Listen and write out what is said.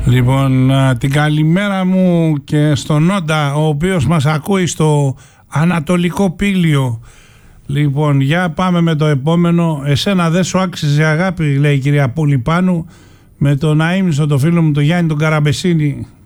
Λοιπόν, την καλημέρα μου και στον Νόντα, ο οποίος μας ακούει στο Ανατολικό Πήλιο. Λοιπόν, για πάμε με το επόμενο. Εσένα δεν σου άξιζε αγάπη, λέει η κυρία Πούλη Πάνου, με τον αείμνηστο το φίλο μου τον Γιάννη τον Καραμπεσίνη.